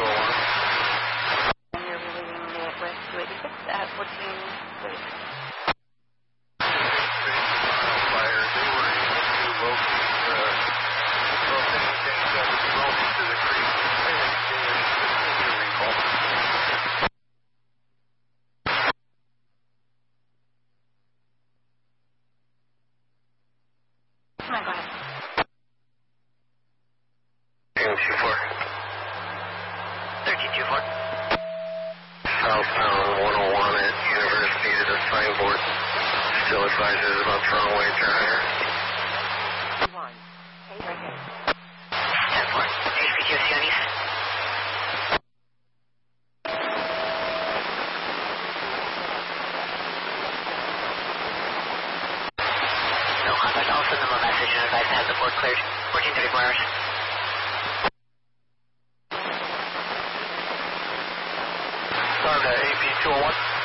And you're relieving Midwest 286 at 1436. Fire, they were able to locate anything that was rolling to the creek. They continue recall. Come on, go ahead. AM24. 1324. Southbound 101 at University to the signboard. Still advises about the wrong way turn. 1. Hey, right here. 10-4. HPQ Sionis. No contact. I'll send them a message and advise to have the port cleared. 1434 hours. Start at AP 201.